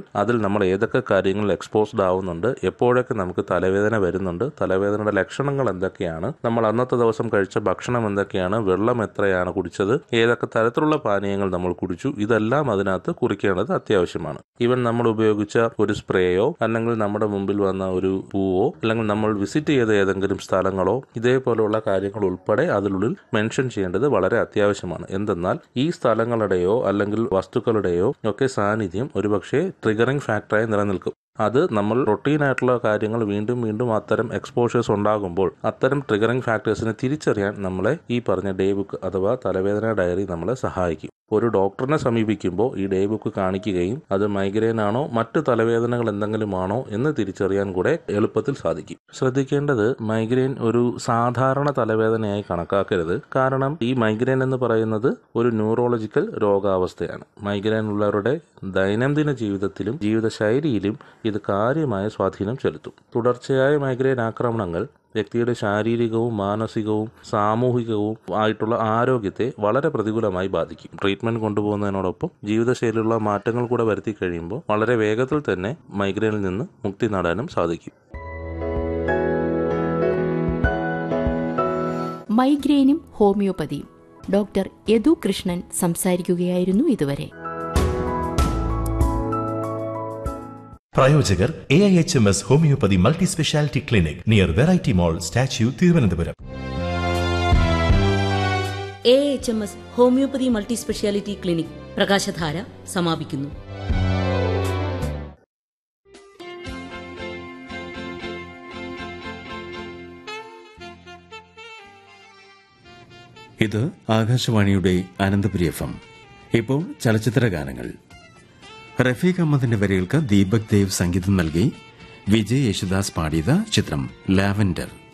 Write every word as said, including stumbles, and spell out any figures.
അതിൽ നമ്മൾ ഏതൊക്കെ കാര്യങ്ങളിൽ എക്സ്പോസ്ഡ് ആവുന്നുണ്ട്, എപ്പോഴൊക്കെ നമുക്ക് തലവേദന വരുന്നുണ്ട്, തലവേദനയുടെ ലക്ഷണങ്ങൾ എന്തൊക്കെയാണ്, നമ്മൾ അന്നത്തെ ദിവസം കഴിച്ച ഭക്ഷണം എന്തൊക്കെയാണ്, വെള്ളം എത്രയാണ് കുടിച്ചത്, ഏതൊക്കെ തരത്തിലുള്ള പാനീയങ്ങൾ നമ്മൾ കുടിച്ചു, ഇതെല്ലാം അതിനകത്ത് കുറിക്കേണ്ടത് അത്യാവശ്യമാണ്. ഈവൻ നമ്മൾ ഉപയോഗിച്ച ഒരു സ്പ്രേയോ അല്ലെങ്കിൽ നമ്മുടെ മുമ്പിൽ വന്ന ഒരു പൂവോ അല്ലെങ്കിൽ നമ്മൾ വിസിറ്റ് ചെയ്ത ഏതെങ്കിലും സ്ഥലങ്ങളോ ഇതേപോലെയുള്ള കാര്യങ്ങൾ ഉൾപ്പെടെ അതിനുള്ളിൽ മെൻഷൻ ചെയ്യേണ്ടത് വളരെ അത്യാവശ്യമാണ്. എന്തെന്നാൽ ഈ സ്ഥലങ്ങളുടെയോ അല്ലെങ്കിൽ വസ്തുക്കളുടെയോ ഒക്കെ സാന്നിധ്യം ഒരുപക്ഷെ ട്രിഗറിംഗ് ഫാക്ടറായി നിലനിൽക്കും. അത് നമ്മൾ റൊട്ടീനായിട്ടുള്ള കാര്യങ്ങൾ വീണ്ടും വീണ്ടും അത്തരം എക്സ്പോഷേഴ്സ് ഉണ്ടാകുമ്പോൾ അത്തരം ട്രിഗറിംഗ് ഫാക്ടേഴ്സിനെ തിരിച്ചറിയാൻ നമ്മളെ ഈ പറഞ്ഞ ഡേ ബുക്ക് അഥവാ തലവേദന ഡയറി നമ്മളെ സഹായിക്കും. ഒരു ഡോക്ടറിനെ സമീപിക്കുമ്പോൾ ഈ ഡേ ബുക്ക് കാണിക്കുകയും അത് മൈഗ്രെയിൻ ആണോ മറ്റ് തലവേദനകൾ എന്തെങ്കിലും ആണോ എന്ന് തിരിച്ചറിയാൻ കൂടെ എളുപ്പത്തിൽ സാധിക്കും. ശ്രദ്ധിക്കേണ്ടത് മൈഗ്രെയിൻ ഒരു സാധാരണ തലവേദനയായി കണക്കാക്കരുത്. കാരണം ഈ മൈഗ്രെയിൻ എന്ന് പറയുന്നത് ഒരു ന്യൂറോളജിക്കൽ രോഗാവസ്ഥയാണ്. മൈഗ്രെയിൻ ഉള്ളവരുടെ ദൈനംദിന ജീവിതത്തിലും ജീവിതശൈലിയിലും ഇത് കാര്യമായ സ്വാധീനം ചെലുത്തും. തുടർച്ചയായ മൈഗ്രെയിൻ ആക്രമണങ്ങൾ വ്യക്തിയുടെ ശാരീരികവും മാനസികവും സാമൂഹികവും ആയിട്ടുള്ള ആരോഗ്യത്തെ വളരെ പ്രതികൂലമായി ബാധിക്കും. ട്രീറ്റ്മെന്റ് കൊണ്ടുപോകുന്നതിനോടൊപ്പം ജീവിതശൈലിയിലുള്ള മാറ്റങ്ങൾ കൂടെ വരുത്തി കഴിയുമ്പോൾ വളരെ വേഗത്തിൽ തന്നെ മൈഗ്രെയിനിൽ നിന്ന് മുക്തി നേടാനും സാധിക്കും. മൈഗ്രെയിനും ഹോമിയോപ്പതിയും ഡോക്ടർ യദു കൃഷ്ണൻ സംസാരിക്കുകയായിരുന്നു ഇതുവരെ. പ്രായോജകർ A I H M S homeopathy multi speciality clinic near variety mall, statue, Thiruvananthapuram. A I H M S homeopathy multi speciality clinic പ്രകാശധാര സമാപിക്കുന്നു. ഇത് ആകാശവാണിയുടെ അനന്തപുരി എഫ് എം. ഇപ്പോൾ ചലച്ചിത്ര ഗാനങ്ങൾ. റഫീഖ് അഹമ്മദിന്റെ വരികൾക്ക് ദീപക് ദേവ് സംഗീതം നൽകി വിജയ് യേശുദാസ് പാടിയത് ചിത്രം ലാവൻഡർ.